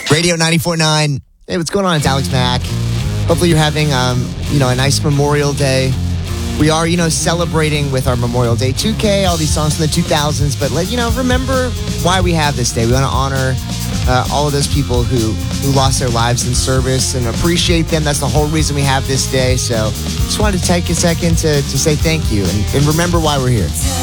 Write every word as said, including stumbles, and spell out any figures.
Radio ninety-four point nine. Hey, what's going on? It's Alex Mack. Hopefully you're having, um, you know, a nice Memorial Day. We are, you know, celebrating with our Memorial Day two K, all these songs from the two thousands. But, let you know, remember why we have this day. We want to honor uh, all of those people who, who lost their lives in service and appreciate them. That's the whole reason we have this day. So just wanted to take a second to, to say thank you and, and remember why we're here.